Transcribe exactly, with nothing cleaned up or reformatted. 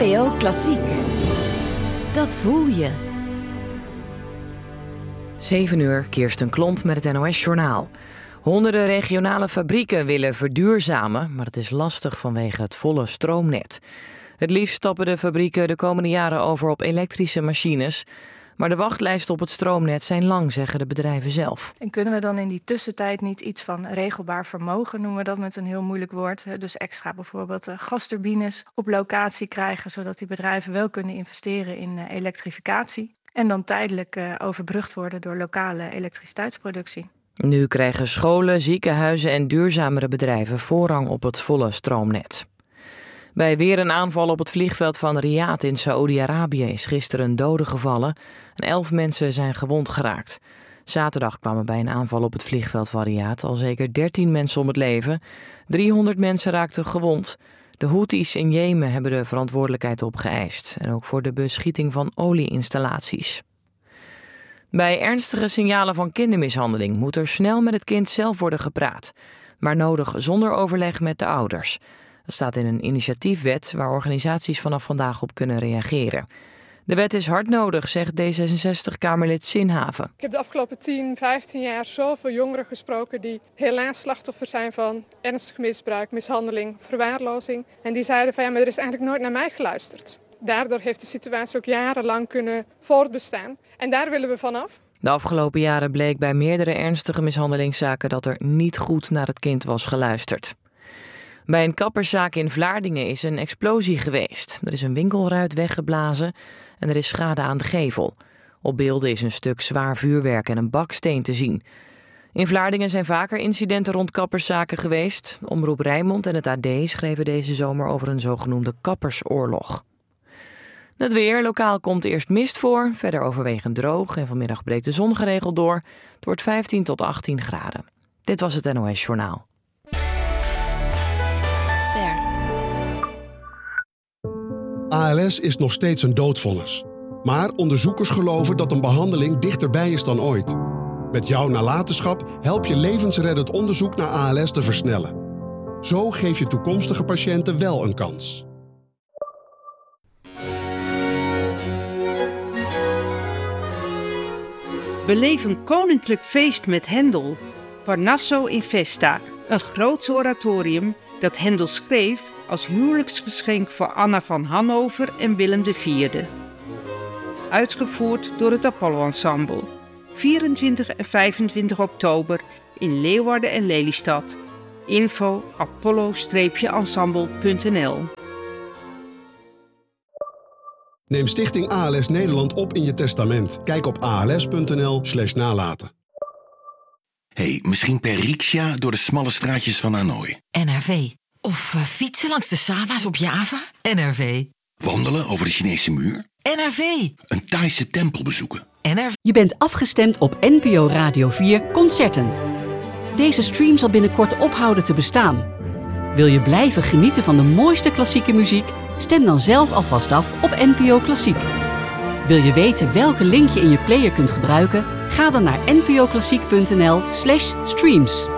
N P O Klassiek. Dat voel je. zeven uur, Kirsten Klomp met het N O S-journaal. Honderden regionale fabrieken willen verduurzamen, maar het is lastig vanwege het volle stroomnet. Het liefst stappen de fabrieken de komende jaren over op elektrische machines. Maar de wachtlijsten op het stroomnet zijn lang, zeggen de bedrijven zelf. En kunnen we dan in die tussentijd niet iets van regelbaar vermogen, noemen we dat met een heel moeilijk woord. Dus extra bijvoorbeeld gasturbines op locatie krijgen, zodat die bedrijven wel kunnen investeren in elektrificatie. En dan tijdelijk uh, overbrugd worden door lokale elektriciteitsproductie. Nu krijgen scholen, ziekenhuizen en duurzamere bedrijven voorrang op het volle stroomnet. Bij weer een aanval op het vliegveld van Riyadh in Saoedi-Arabië is gisteren een dode gevallen en elf mensen zijn gewond geraakt. Zaterdag kwamen bij een aanval op het vliegveld van Riyadh al zeker dertien mensen om het leven. driehonderd mensen raakten gewond. De Houthis in Jemen hebben de verantwoordelijkheid opgeëist en ook voor de beschieting van olieinstallaties. Bij ernstige signalen van kindermishandeling moet er snel met het kind zelf worden gepraat, maar nodig zonder overleg met de ouders. Dat staat in een initiatiefwet waar organisaties vanaf vandaag op kunnen reageren. De wet is hard nodig, zegt D zesenzestig-Kamerlid Sinhaven. Ik heb de afgelopen tien, vijftien jaar zoveel jongeren gesproken die helaas slachtoffer zijn van ernstig misbruik, mishandeling, verwaarlozing. En die zeiden van ja, maar er is eigenlijk nooit naar mij geluisterd. Daardoor heeft de situatie ook jarenlang kunnen voortbestaan. En daar willen we vanaf. De afgelopen jaren bleek bij meerdere ernstige mishandelingszaken dat er niet goed naar het kind was geluisterd. Bij een kapperszaak in Vlaardingen is een explosie geweest. Er is een winkelruit weggeblazen en er is schade aan de gevel. Op beelden is een stuk zwaar vuurwerk en een baksteen te zien. In Vlaardingen zijn vaker incidenten rond kapperszaken geweest. Omroep Rijnmond en het A D schreven deze zomer over een zogenoemde kappersoorlog. Het weer. Lokaal komt eerst mist voor, verder overwegend droog en vanmiddag breekt de zon geregeld door. Het wordt vijftien tot achttien graden. Dit was het N O S-journaal. A L S is nog steeds een doodvonnis. Maar onderzoekers geloven dat een behandeling dichterbij is dan ooit. Met jouw nalatenschap help je levensreddend onderzoek naar A L S te versnellen. Zo geef je toekomstige patiënten wel een kans. Beleef een koninklijk feest met Händel. Parnasso in Festa, een groots oratorium dat Händel schreef als huwelijksgeschenk voor Anna van Hannover en Willem de Vierde. Uitgevoerd door het Apollo Ensemble. vierentwintig en vijfentwintig oktober in Leeuwarden en Lelystad. Info apollo ensemble punt n l. Neem Stichting A L S Nederland op in je testament. Kijk op als.nl slash nalaten. Hey, misschien per riksja door de smalle straatjes van Hanoi. N R V. Of uh, fietsen langs de Sawa's op Java. N R V. Wandelen over de Chinese muur. N R V. Een Thaise tempel bezoeken. N R V. Je bent afgestemd op N P O Radio vier Concerten. Deze stream zal binnenkort ophouden te bestaan. Wil je blijven genieten van de mooiste klassieke muziek? Stem dan zelf alvast af op N P O Klassiek. Wil je weten welke link je in je player kunt gebruiken? Ga dan naar npoklassiek punt n l slash streams.